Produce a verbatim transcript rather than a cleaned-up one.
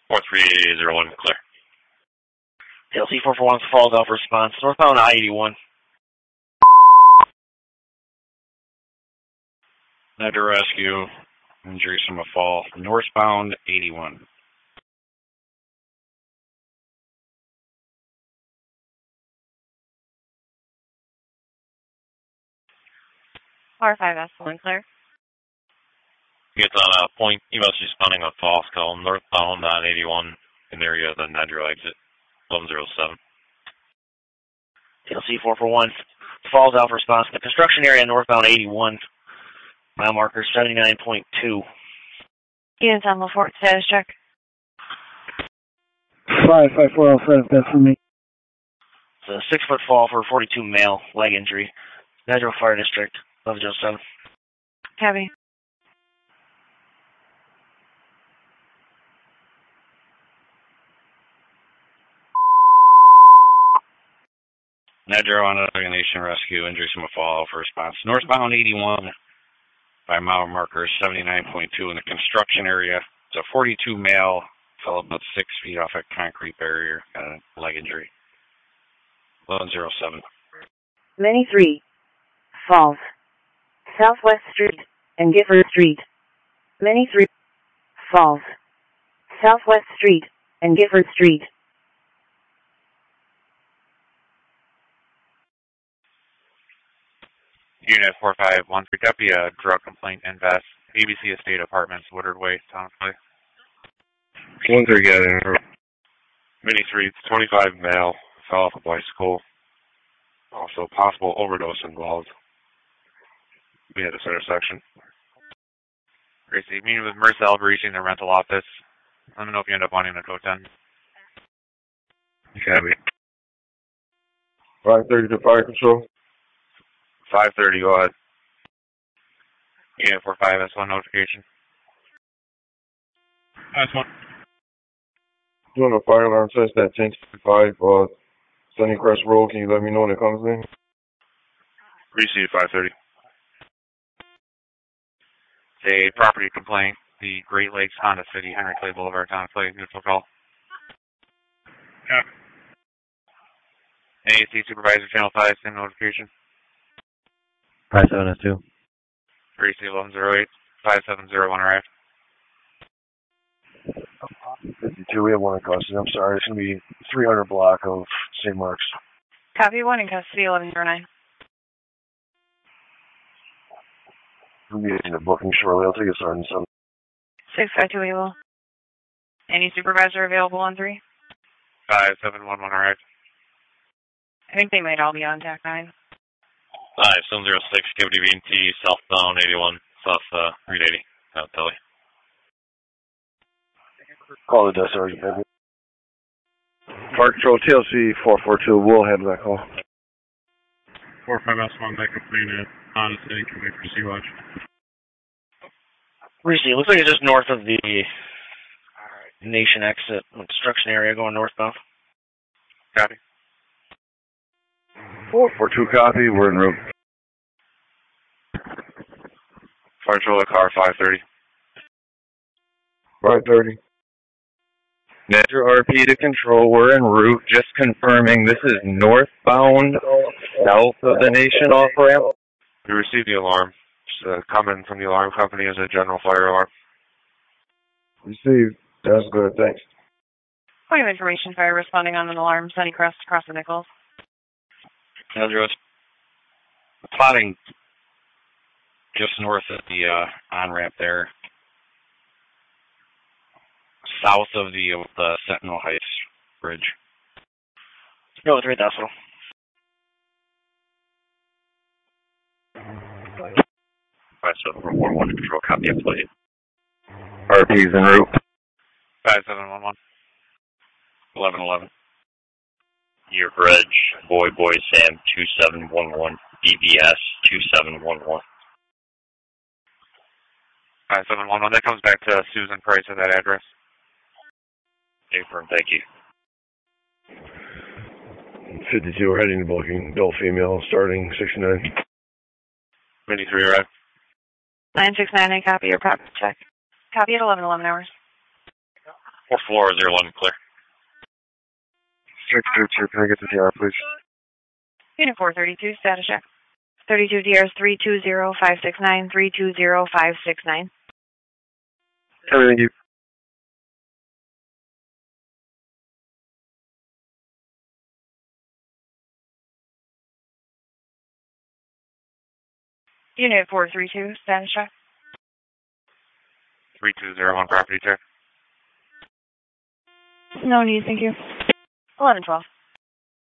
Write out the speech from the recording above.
four three zero one, clear. T L C four four one, Falls Alpha response, northbound I eighty-one. Niagara Rescue, injuries from a fall, northbound eighty-one. R five S one, clear. It's on a point, E M S responding on false call, northbound on eighty-one, in the area of the Niagara exit, eleven oh seven. T L C four four one, Falls Alpha response, the construction area northbound eighty-one, mile marker seventy-nine point two. Units on LaForte, status check. five five four Alpha, that's for me. It's a six-foot fall for a forty-two male, leg injury, Niagara Fire District, eleven oh seven. Copy. Niagara on a Nation Rescue, injuries from a fall for response. Northbound eighty-one by mile marker seventy-nine point two in the construction area. It's a forty-two male, fell about six feet off a concrete barrier, got a leg injury. eleven oh seven. Many three. Falls. Southwest Street and Gifford Street. Many three. Falls. Southwest Street and Gifford Street. Unit four five one three, copy a drug complaint invest. A B C Estate Apartments, Woodard Way, Town of Clay. one three, get in. Mini three, twenty-five male, fell off a bicycle. Also, possible overdose involved. We had this intersection. Gracie, meeting with Marissa Alva reaching the rental office. Let me know if you end up wanting to go ten. Copy. five thirty to fire control. five thirty, go ahead. Unit four five S one notification. S one. Doing a fire alarm test at ten fifty-five, uh, Sunnycrest Road. Can you let me know when it comes in? Receive five thirty. A property complaint, the Great Lakes Honda City, Henry Clay Boulevard, Town of Clay, neutral call. Yeah. A A C Supervisor, Channel five, same notification. five seven S two. Gracie, eleven oh eight, five seven zero one arrived. fifty-two, we have one in custody. I'm sorry, it's going to be three hundred block of Saint Mark's. Copy, one in custody, eleven oh nine. We'll be getting the booking shortly. I'll take a sergeant seven. six five two Able. Any supervisor available on three? five seven one one arrived. I think they might all be on T A C nine. five seven zero six, K W B and T, southbound eighty-one, south uh, Route eighty, South Telly. Call the desk, sergeant, baby. Fire control T L C four four two, we'll handle that call. four five S one, back completed. Honda City, can wait for Sea Watch. Recently, it looks like it's just north of the Nation exit, construction area going northbound. Copy. four four two, copy. We're en route. Fire control car five thirty. five thirty. Metro R P to control, we're en route. Just confirming this is northbound, south of the Nation off-ramp. We received the alarm. It's uh, coming from the alarm company as a general fire alarm. Received. That's good, thanks. Point of information, fire responding on an alarm, Sunnycrest, across the Nichols. Andrew, plotting just north of the uh, on-ramp there, south of the, uh, the Sentinel Heights Bridge. No, it's right hospital. five seven one one to control, copy and plate. R P's en route. five seven one one. eleven eleven. Your bridge, Boy Boy Sam two seven one one, B B S two seven one one. five seven one one, that comes back to Susan Price at that address. Affirm, thank you. fifty-two, we're heading to booking. Adult female, starting sixty-nine. Mini three arrived. nine six nine, I copy your property check. Copy at eleven eleven hours. four four zero one, clear. Check two two, can I get the D R, please? Unit four thirty-two, status check. thirty-two D R is three two zero five six nine, three two zero five six nine. Everything you. Unit four three two, status check. three two zero one, property check. No need, thank you. eleven twelve.